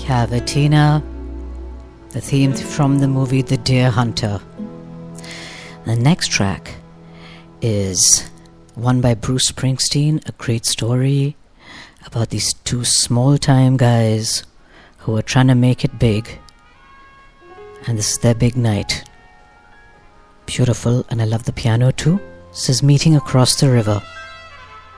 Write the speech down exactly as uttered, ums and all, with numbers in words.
Cavatina, the theme from the movie The Deer Hunter. The next track is one by Bruce Springsteen, a great story about these two small-time guys who are trying to make it big. And this is their big night. Beautiful, and I love the piano too. This is Meeting Across the River.